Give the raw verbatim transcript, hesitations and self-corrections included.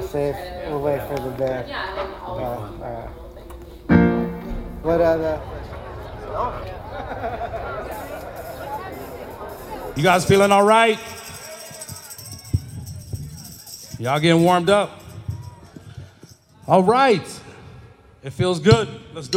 safe. We'll wait for the band. Uh, all right. What other? You guys feeling all right? Y'all getting warmed up? All right. It feels good. Let's do it.